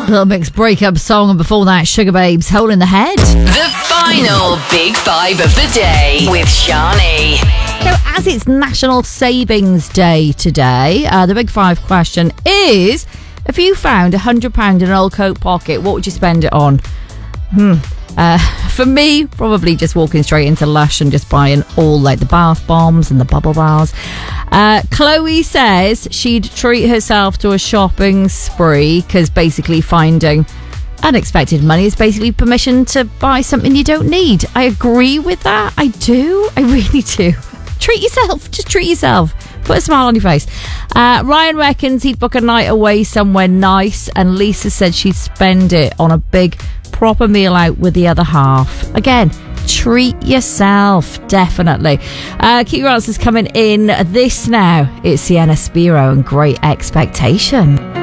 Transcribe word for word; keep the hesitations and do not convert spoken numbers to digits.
Little Mix breakup song, and before that, Sugar Babes, Hole in the Head. The final Big Five of the day with Shani. So, as it's National Savings Day today, uh, the Big Five question is, if you found one hundred pounds in an old coat pocket, what would you spend it on? Hmm. Uh, for me, probably just walking straight into Lush and just buying all like the bath bombs and the bubble bars. Uh, Chloe says she'd treat herself to a shopping spree because basically finding unexpected money is basically permission to buy something you don't need. I agree with that. I do. I really do. Treat yourself. Just treat yourself. Put a smile on your face. Uh, Ryan reckons he'd book a night away somewhere nice, and Lisa said she'd spend it on a big proper meal out with the other half. Again, treat yourself, definitely. Uh, keep your answers coming in. This now, it's Sienna Spiro and Great Expectation.